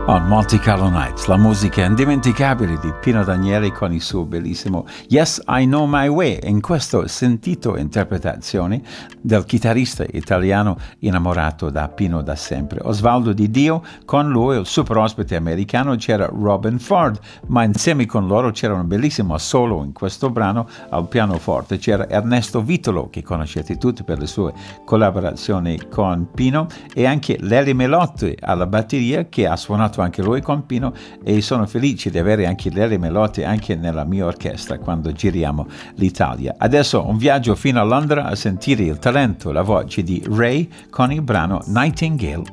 On Monte Carlo Nights, la musica indimenticabile di Pino Daniele con il suo bellissimo Yes, I Know My Way, in questa sentita interpretazione del chitarrista italiano innamorato da Pino da sempre, Osvaldo Di Dio. Con lui, il super ospite americano, c'era Robben Ford, ma insieme con loro c'era un bellissimo solo in questo brano al pianoforte. C'era Ernesto Vitolo, che conoscete tutti per le sue collaborazioni con Pino, e anche Lely Melotti alla batteria, che ha suonato anche lui con Pino, e sono felice di avere anche Lely Melotti anche nella mia orchestra quando giriamo l'Italia. Adesso un viaggio fino a Londra a sentire il talento, la voce di Ray con il brano Nightingale